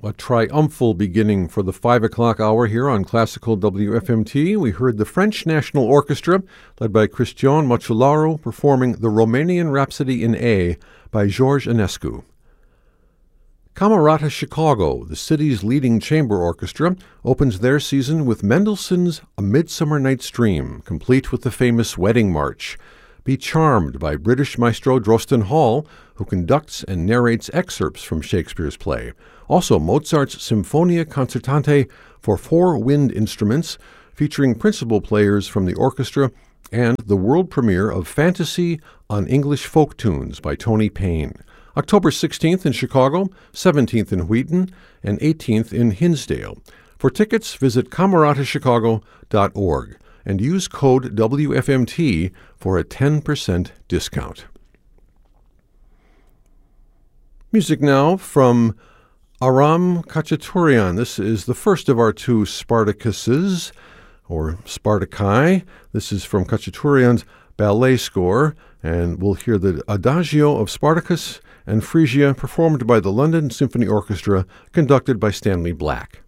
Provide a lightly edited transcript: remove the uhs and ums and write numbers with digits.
A triumphal beginning for the 5 o'clock hour here on Classical WFMT. We heard the French National Orchestra, led by Cristian Mochularu, performing the Romanian Rhapsody in A by George Enescu. Camerata Chicago, the city's leading chamber orchestra, opens their season with Mendelssohn's A Midsummer Night's Dream, complete with the famous Wedding March. Be Charmed by British maestro Drosten Hall, who conducts and narrates excerpts from Shakespeare's play. Also, Mozart's Symphonia Concertante for 4 wind instruments, featuring principal players from the orchestra, and the world premiere of Fantasy on English Folk Tunes by Tony Payne. October 16th in Chicago, 17th in Wheaton, and 18th in Hinsdale. For tickets, visit cameratachicago.org and use code WFMT for a 10% discount. Music now from Aram Khachaturian. This is the first of our 2 Spartacuses, or Spartaci. This is from Khachaturian's ballet score, and we'll hear the Adagio of Spartacus and Phrygia, performed by the London Symphony Orchestra, conducted by Stanley Black.